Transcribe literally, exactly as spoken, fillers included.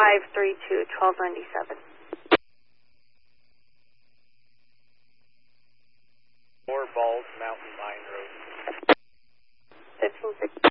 five three two, twelve ninety-seven. Four Balls Mountain Mine Road. fifteen sixty.